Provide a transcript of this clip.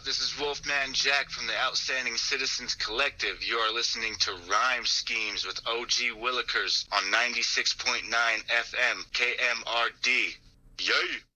This is Wolfman Jack from the Outstanding Citizens Collective. You are listening to Rhyme Schemes with OG Willikers on 96.9 FM KMRD. Yay!